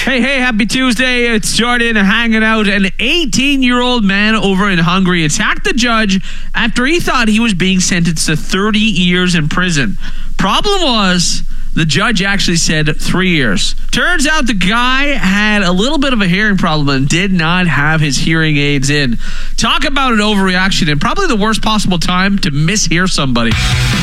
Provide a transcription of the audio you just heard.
Hey, happy Tuesday. It's Jordan hanging out. An 18-year-old man over in Hungary attacked the judge after he thought he was being sentenced to 30 years in prison. Problem was, the judge actually said 3 years. Turns out the guy had a little bit of a hearing problem and did not have his hearing aids in. Talk about an overreaction and probably the worst possible time to mishear somebody.